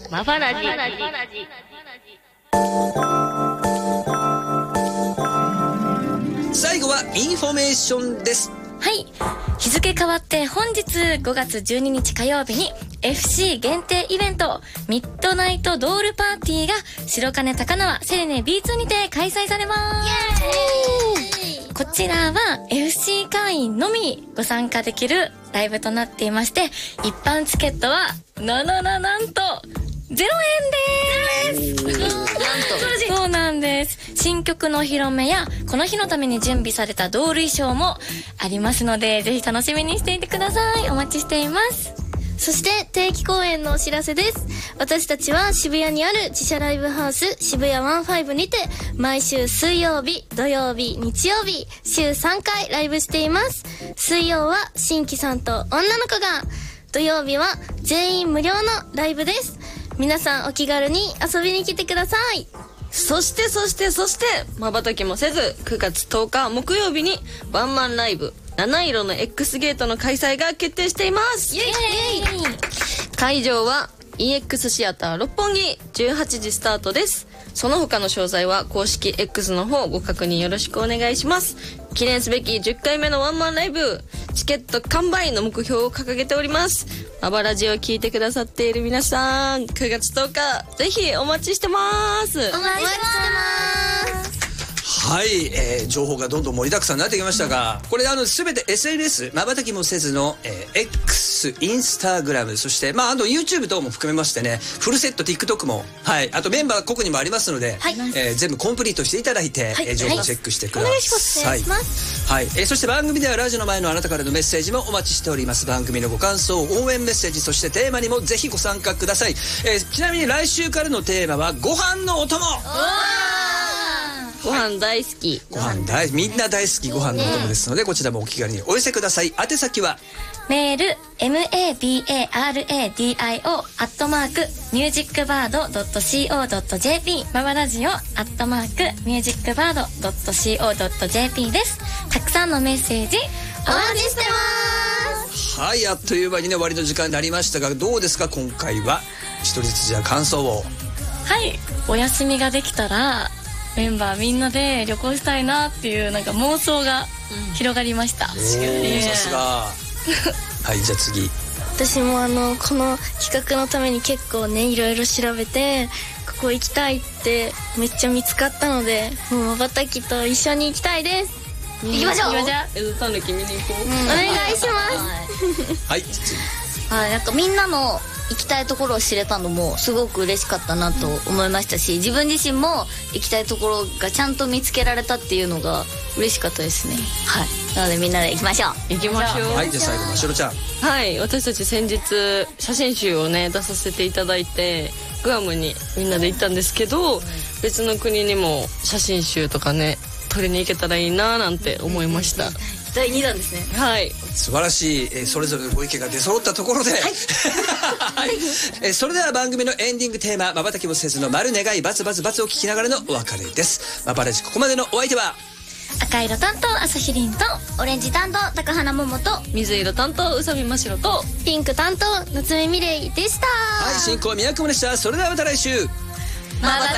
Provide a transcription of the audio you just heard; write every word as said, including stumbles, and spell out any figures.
マバラジ。 最後はインフォメーションです。 はい、日付変わって本日ごがつじゅうににち火曜日に エフシー 限定イベントミッドナイトドールパーティーが白金高輪セレネ ビーツー にて開催されます。こちらは エフシー 会員のみご参加できるライブとなっていまして、一般チケットはななななんとゼロえんでーす。なんとそうなんです。新曲の披露目やこの日のために準備されたドール衣装もありますので、ぜひ楽しみにしていてください。お待ちしています。 そして定期公演のお知らせです。私たちは渋谷にある自社ライブハウス渋谷ワンファイブにて毎週水曜日、土曜日、日曜日週さんかいライブしています。水曜は新規さんと女の子が、土曜日は全員無料のライブです。皆さんお気軽に遊びに来てください。 そしてそしてそして瞬きもせずくがつとおか木曜日にワンマンライブ七色の X ゲートの開催が決定しています。イエイイエイ。会場は イーエックス シアター六本木じゅうはちじスタートです。その他の詳細は公式 X の方ご確認よろしくお願いします。記念すべきじゅっかいめのワンマンライブ、チケット完売の目標を掲げております。マバラジを聞いてくださっている皆さん、くがつとおかぜひお待ちしてます。 お待ちしてます。 はい、えー、情報がどんどん盛りだくさんになってきましたが、これあの全て エスエヌエス 瞬きもせずの、えー、X、インスタグラム、そしてまああと YouTube 等も含めましてね、フルセット TikTok も、はい、あとメンバー個々にもありますので、はい、えー、全部コンプリートしていただいて、はい、えー、情報チェックしてください。はい、お願いします。はい、はい、えー、そして番組ではラジオの前のあなたからのメッセージもお待ちしております。番組のご感想、応援メッセージ、そしてテーマにもぜひご参加ください。えー、ちなみに来週からのテーマはご飯のお供。 ご飯大好き。 ご飯大みんな大好きご飯のお供ですので、こちらもお気軽にお寄せください。宛先はメール マバラディオ アットマークミュージックバード ドット シーオー ドット ジェーピー マバラジオアットマークミュージックバード ドット シーオー ドット ジェーピー です。たくさんのメッセージお待ちしてます。 はい、あっという間にね終わりの時間になりましたが、どうですか今回は。一人ずつじゃあ感想を。 はい、お休みができたらメンバーみんなで旅行したいなっていうなんか妄想が広がりました。 さすが。はい、じゃあ次。 私もあのこの企画のために結構ねいろいろ調べて、ここ行きたいってめっちゃ見つかったので、もうまばたきと一緒に行きたいです。行きましょう。 エゾタヌキ見に行こう。 お願いします。 はい、次。 はい、なんかみんなの行きたいところを知れたのもすごく嬉しかったなと思いましたし、自分自身も行きたいところがちゃんと見つけられたっていうのが嬉しかったですね。はい、なのでみんなで行きましょう。 行きましょう。 はい、じゃあ最後ましろちゃん。 はい、私たち先日写真集をね出させていただいてグアムにみんなで行ったんですけど、別の国にも写真集とかね撮りに行けたらいいななんて思いました。 だいにだんですね。 はい、 素晴らしい、えー、それぞれのご意見が出揃ったところで、はいはい、えー、それでは番組のエンディングテーマ、まばたきもせずの丸願いバツバツバツを聞きながらのお別れです。まばらじここまでのお相手は赤色担当朝日凛とオレンジ担当高花桃と水色担当宇佐美真白とピンク担当夏目美玲でした。 はい、進行宮久保でした。それではまた来週。 まばた